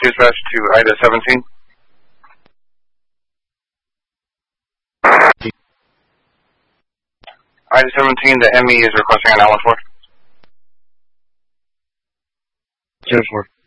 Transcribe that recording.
dispatch to Ida 17. Ida 17, the ME is requesting an Allen 4. 04.